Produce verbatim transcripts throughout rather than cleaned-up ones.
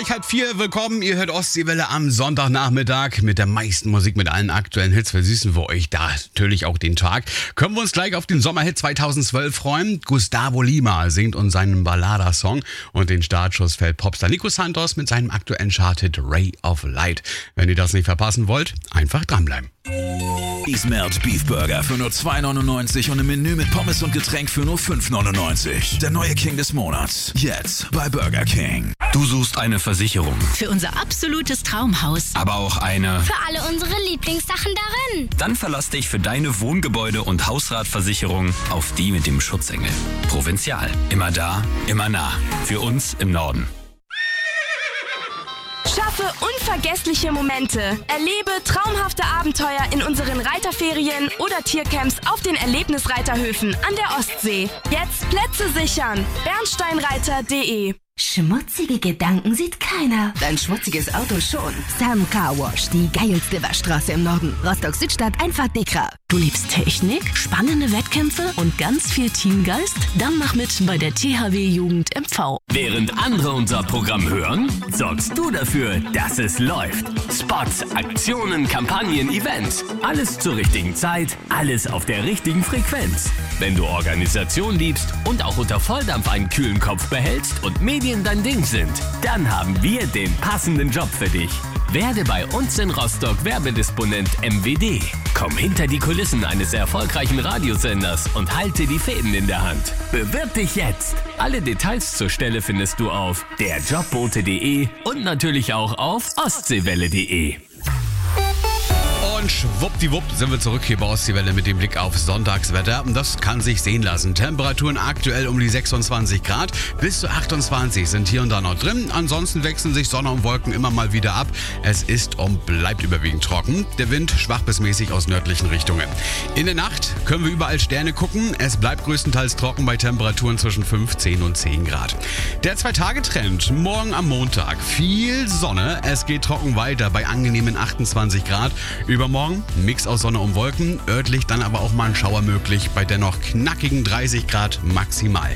Halb vier, willkommen, ihr hört Ostseewelle am Sonntagnachmittag mit der meisten Musik, mit allen aktuellen Hits. Versüßen wir euch da natürlich auch den Tag. Können wir uns gleich auf den Sommerhit zweitausendzwölf freuen. Gustavo Lima singt uns seinen Ballada-Song und den Startschuss fällt Popstar Nico Santos mit seinem aktuellen Charthit Ray of Light. Wenn ihr das nicht verpassen wollt, einfach dranbleiben. Smelt Beef Burger für nur zwei neunundneunzig und ein Menü mit Pommes und Getränk für nur fünf neunundneunzig. Der neue King des Monats. Jetzt bei Burger King. Du suchst eine Versicherung. Für unser absolutes Traumhaus. Aber auch eine... Für alle unsere Lieblingssachen darin. Dann verlass dich für deine Wohngebäude- und Hausratversicherung auf die mit dem Schutzengel. Provinzial. Immer da, immer nah. Für uns im Norden. Schaffe unvergessliche Momente. Erlebe traumhafte Abenteuer in unseren Reiterferien oder Tiercamps auf den Erlebnisreiterhöfen an der Ostsee. Jetzt Plätze sichern. bernsteinreiter punkt de. Schmutzige Gedanken sieht keiner. Dein schmutziges Auto schon. Sam Car Wash, die geilste Waschstraße im Norden. Rostock-Südstadt, einfach Dekra. Du liebst Technik, spannende Wettkämpfe und ganz viel Teamgeist? Dann mach mit bei der T H W Jugend M V. Während andere unser Programm hören, sorgst du dafür, dass es läuft. Spots, Aktionen, Kampagnen, Events. Alles zur richtigen Zeit, alles auf der richtigen Frequenz. Wenn du Organisation liebst und auch unter Volldampf einen kühlen Kopf behältst und Medien dein Ding sind, dann haben wir den passenden Job für dich. Werde bei uns in Rostock Werbedisponent M W D. Komm hinter die Kulissen eines erfolgreichen Radiosenders und halte die Fäden in der Hand. Bewirb dich jetzt. Alle Details zur Stelle findest du auf der jobbote punkt de und natürlich auch auf ostseewelle punkt de. Und schwuppdiwupp sind wir zurück hier bei Ostseewelle mit dem Blick auf Sonntagswetter. Und das kann sich sehen lassen. Temperaturen aktuell um die sechsundzwanzig Grad. Bis zu achtundzwanzig sind hier und da noch drin. Ansonsten wechseln sich Sonne und Wolken immer mal wieder ab. Es ist und bleibt überwiegend trocken. Der Wind schwach bis mäßig aus nördlichen Richtungen. In der Nacht können wir überall Sterne gucken. Es bleibt größtenteils trocken bei Temperaturen zwischen fünfzehn und zehn Grad. Der Zwei-Tage-Trend. Morgen am Montag. Viel Sonne. Es geht trocken weiter bei angenehmen achtundzwanzig Grad. Übermorgen Mix aus Sonne und Wolken, örtlich dann aber auch mal ein Schauer möglich bei dennoch knackigen dreißig Grad maximal.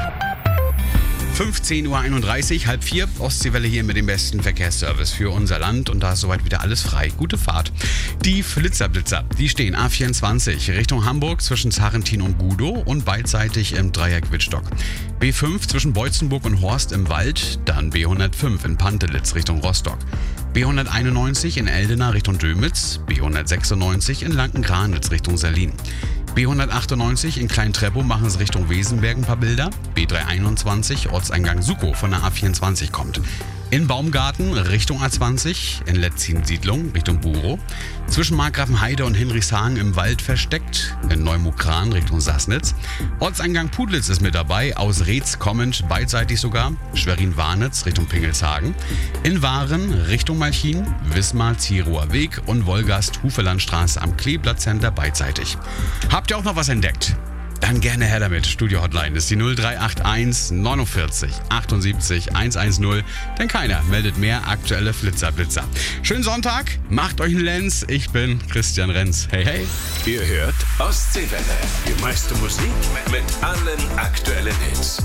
fünfzehn Uhr einunddreißig, halb vier, Ostseewelle hier mit dem besten Verkehrsservice für unser Land und da ist soweit wieder alles frei. Gute Fahrt. Die Flitzerblitzer, die stehen A vierundzwanzig Richtung Hamburg zwischen Zarentin und Gudow und beidseitig im Dreieck Wittstock. B fünf zwischen Beutzenburg und Horst im Wald, dann B hundertfünf in Pantelitz Richtung Rostock. B hunderteinundneunzig in Eldena Richtung Dömitz, B hundertsechsundneunzig in Lanken-Kranitz Richtung Salin. B hundertachtundneunzig in Klein-Treppow machen es Richtung Wesenberg ein paar Bilder. B dreihunderteinundzwanzig Ortseingang Sukow von der A vierundzwanzig kommt. In Baumgarten Richtung A zwanzig, in Letzin-Siedlung Richtung Burow. Zwischen Markgrafenheide und Hinrichshagen im Wald versteckt, in Neumukran Richtung Sassnitz. Ortseingang Pudlitz ist mit dabei, aus Reetz kommend, beidseitig sogar. Schwerin-Warnitz Richtung Pingelshagen. In Waren Richtung Malchin, Wismar-Zierower Weg und Wolgast-Hufelandstraße am Kleeblatt-Center beidseitig. Habt ihr auch noch was entdeckt? Dann gerne her damit. Studio-Hotline ist die null drei acht eins neunundvierzig achtundsiebzig hundertzehn. Denn keiner meldet mehr aktuelle Flitzerblitzer. Schönen Sonntag, macht euch einen Lenz. Ich bin Christian Renz. Hey, hey. Ihr hört Ostseewelle. Die meiste Musik mit allen aktuellen Hits.